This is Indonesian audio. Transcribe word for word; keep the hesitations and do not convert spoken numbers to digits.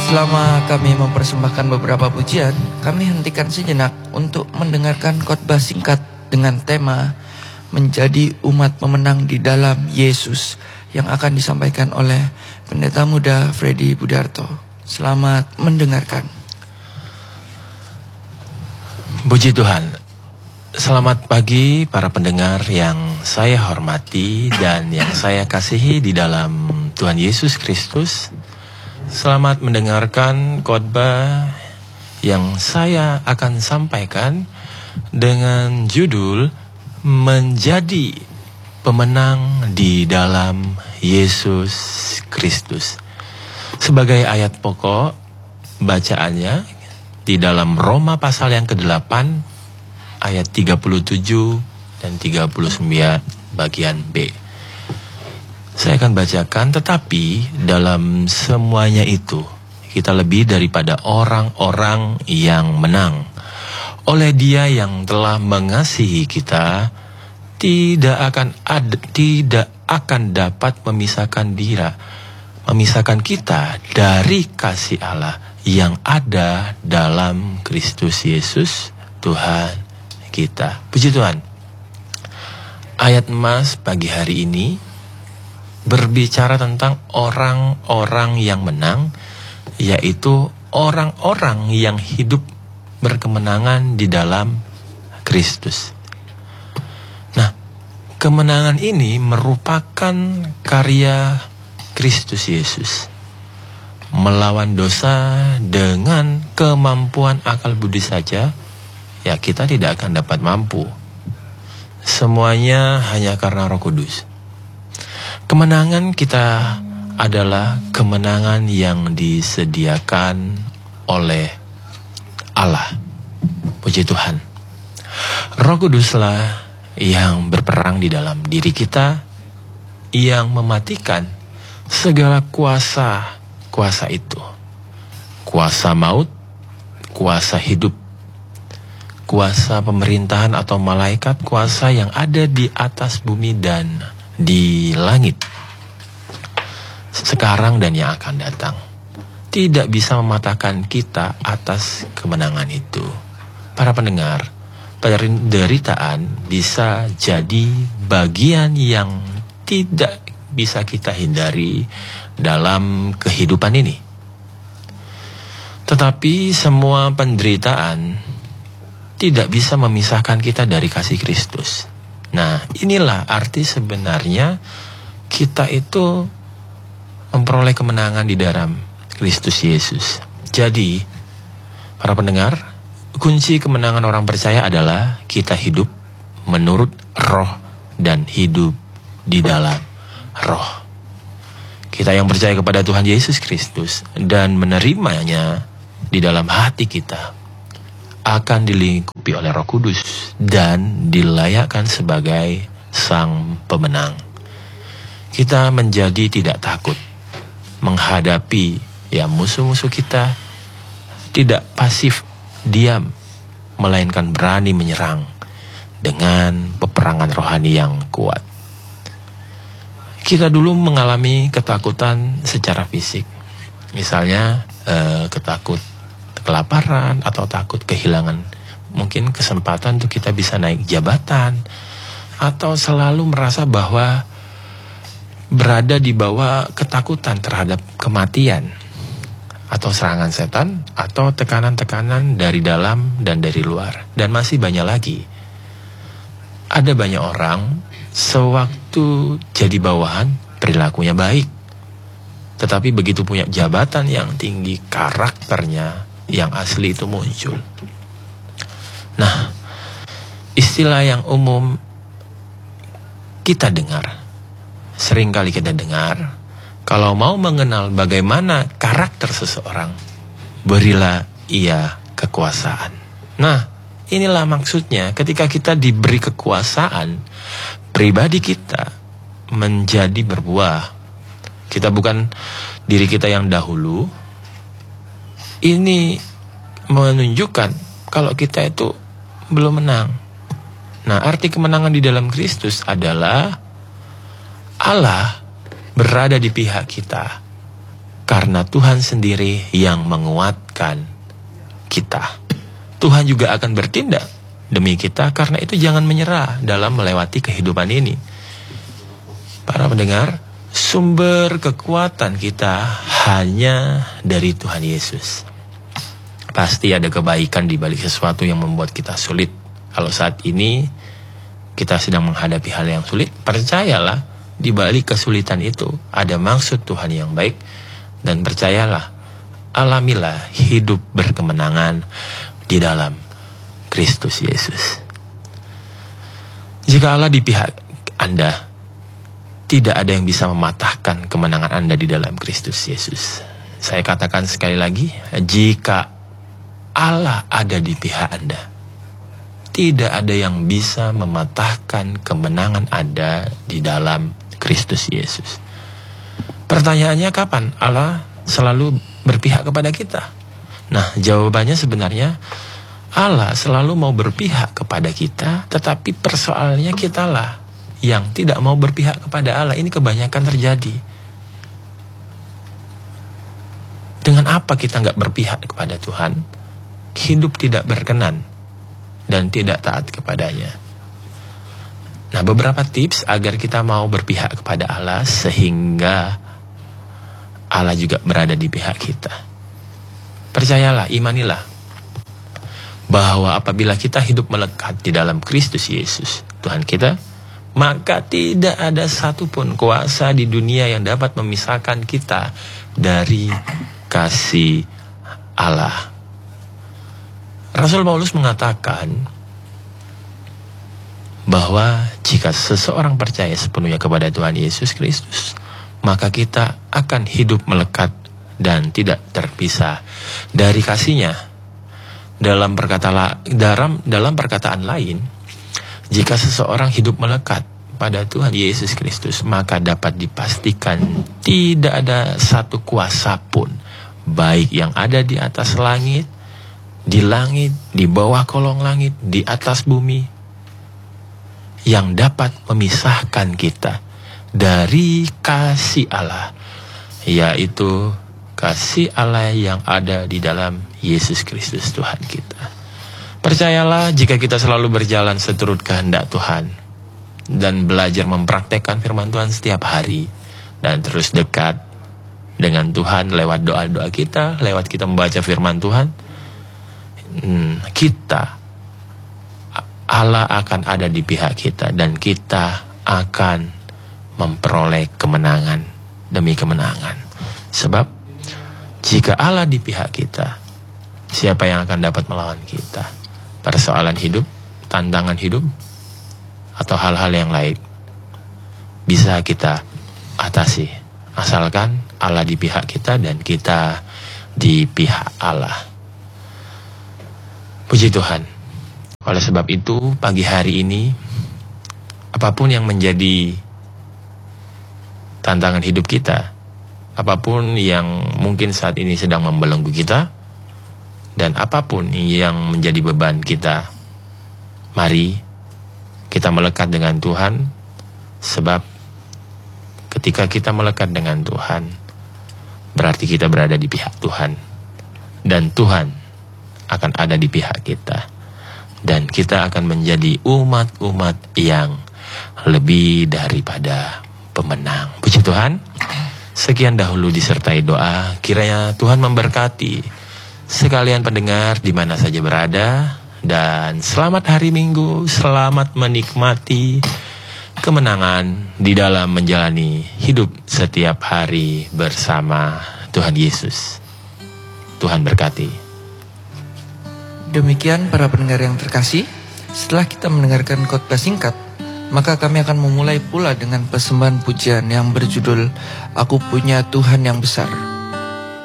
Selama kami mempersembahkan beberapa pujian, kami hentikan sejenak untuk mendengarkan khotbah singkat dengan tema Menjadi Umat Pemenang di Dalam Yesus yang akan disampaikan oleh Pendeta Muda Freddy Budarto. Selamat mendengarkan. Puji Tuhan. Selamat pagi para pendengar yang saya hormati dan yang saya kasihi di dalam Tuhan Yesus Kristus. Selamat mendengarkan khotbah yang saya akan sampaikan dengan judul Menjadi Pemenang di Dalam Yesus Kristus. Sebagai ayat pokok bacaannya di dalam Roma pasal yang kedelapan ayat tiga puluh tujuh dan tiga puluh sembilan bagian B. Saya akan bacakan, tetapi dalam semuanya itu kita lebih daripada orang-orang yang menang. Oleh Dia yang telah mengasihi kita, tidak akan ada, tidak akan dapat memisahkan diri, memisahkan kita dari kasih Allah yang ada dalam Kristus Yesus Tuhan kita. Puji Tuhan. Ayat emas pagi hari ini berbicara tentang orang-orang yang menang, yaitu orang-orang yang hidup berkemenangan di dalam Kristus. Nah, kemenangan ini merupakan karya Kristus Yesus. Melawan dosa dengan kemampuan akal budi saja, ya kita tidak akan dapat mampu. Semuanya hanya karena Roh Kudus. Kemenangan kita adalah kemenangan yang disediakan oleh Allah. Puji Tuhan. Roh Kuduslah yang berperang di dalam diri kita, yang mematikan segala kuasa-kuasa itu. Kuasa maut, kuasa hidup, kuasa pemerintahan atau malaikat, kuasa yang ada di atas bumi dan di langit, sekarang dan yang akan datang, tidak bisa mematahkan kita atas kemenangan itu. Para pendengar, penderitaan bisa jadi bagian yang tidak bisa kita hindari dalam kehidupan ini. Tetapi semua penderitaan tidak bisa memisahkan kita dari kasih Kristus. Nah, inilah arti sebenarnya kita itu memperoleh kemenangan di dalam Kristus Yesus. Jadi, para pendengar, kunci kemenangan orang percaya adalah kita hidup menurut roh dan hidup di dalam roh. Kita yang percaya kepada Tuhan Yesus Kristus dan menerimanya di dalam hati kita akan dilingkupi oleh Roh Kudus dan dilayakkan sebagai sang pemenang. Kita menjadi tidak takut menghadapi ya musuh-musuh kita, tidak pasif diam, melainkan berani menyerang dengan peperangan rohani yang kuat. Kita dulu mengalami ketakutan secara fisik, misalnya eh, ketakut kelaparan atau takut kehilangan mungkin kesempatan untuk kita bisa naik jabatan, atau selalu merasa bahwa berada di bawah ketakutan terhadap kematian atau serangan setan atau tekanan-tekanan dari dalam dan dari luar, dan masih banyak lagi. Ada banyak orang sewaktu jadi bawahan perilakunya baik, tetapi begitu punya jabatan yang tinggi, karakternya yang asli itu muncul. Nah, istilah yang umum kita dengar, sering kali kita dengar, kalau mau mengenal bagaimana karakter seseorang, berilah ia kekuasaan. Nah, inilah maksudnya ketika kita diberi kekuasaan, pribadi kita menjadi berbuah. Kita bukan diri kita yang dahulu. Ini menunjukkan kalau kita itu belum menang. Nah, arti kemenangan di dalam Kristus adalah Allah berada di pihak kita. karena Tuhan sendiri yang menguatkan kita. Tuhan juga akan bertindak demi kita, karena itu jangan menyerah dalam melewati kehidupan ini. Para pendengar, sumber kekuatan kita hanya dari Tuhan Yesus. Pasti ada kebaikan di balik sesuatu yang membuat kita sulit. Kalau saat ini kita sedang menghadapi hal yang sulit, percayalah di balik kesulitan itu ada maksud Tuhan yang baik. Dan percayalah, alamilah hidup berkemenangan di dalam Kristus Yesus. Jika Allah di pihak Anda, tidak ada yang bisa mematahkan kemenangan Anda di dalam Kristus Yesus. Saya katakan sekali lagi, jika Allah ada di pihak Anda, tidak ada yang bisa mematahkan kemenangan Anda di dalam Kristus Yesus. Pertanyaannya, kapan Allah selalu berpihak kepada kita? Nah, jawabannya sebenarnya Allah selalu mau berpihak kepada kita, tetapi persoalannya kitalah yang tidak mau berpihak kepada Allah. Ini kebanyakan terjadi. Dengan apa kita nggak berpihak kepada Tuhan? Hidup tidak berkenan dan tidak taat kepadanya. Nah, beberapa tips agar kita mau berpihak kepada Allah sehingga Allah juga berada di pihak kita. Percayalah, imanilah bahwa apabila kita hidup melekat di dalam Kristus Yesus, Tuhan kita, maka tidak ada satupun kuasa di dunia yang dapat memisahkan kita dari kasih Allah. Rasul Paulus mengatakan bahwa jika seseorang percaya sepenuhnya kepada Tuhan Yesus Kristus, maka kita akan hidup melekat dan tidak terpisah dari kasih-Nya. Dalam perkata dalam dalam perkataan lain, jika seseorang hidup melekat pada Tuhan Yesus Kristus, maka dapat dipastikan tidak ada satu kuasa pun, baik yang ada di atas langit, di langit, di bawah kolong langit, di atas bumi, yang dapat memisahkan kita dari kasih Allah, yaitu kasih Allah yang ada di dalam Yesus Kristus Tuhan kita. Percayalah, jika kita selalu berjalan seturut kehendak Tuhan dan belajar mempraktekkan firman Tuhan setiap hari dan terus dekat dengan Tuhan lewat doa-doa kita, lewat kita membaca firman Tuhan, hmm, kita, Allah akan ada di pihak kita dan kita akan memperoleh kemenangan demi kemenangan. Sebab jika Allah di pihak kita, siapa yang akan dapat melawan kita? Persoalan hidup, tantangan hidup, atau hal-hal yang lain bisa kita atasi, asalkan Allah di pihak kita dan kita di pihak Allah. Puji Tuhan. Oleh sebab itu, pagi hari ini, apapun yang menjadi tantangan hidup kita, apapun yang mungkin saat ini sedang membelenggu kita, dan apapun yang menjadi beban kita, mari kita melekat dengan Tuhan. Sebab ketika kita melekat dengan Tuhan, berarti kita berada di pihak Tuhan, dan Tuhan akan ada di pihak kita, dan kita akan menjadi umat-umat yang lebih daripada pemenang. Puji Tuhan. Sekian dahulu disertai doa, kiranya Tuhan memberkati sekalian pendengar di mana saja berada, dan selamat hari Minggu, selamat menikmati kemenangan di dalam menjalani hidup setiap hari bersama Tuhan Yesus. Tuhan berkati. Demikian para pendengar yang terkasih, setelah kita mendengarkan khotbah singkat, maka kami akan memulai pula dengan persembahan pujian yang berjudul Aku Punya Tuhan Yang Besar.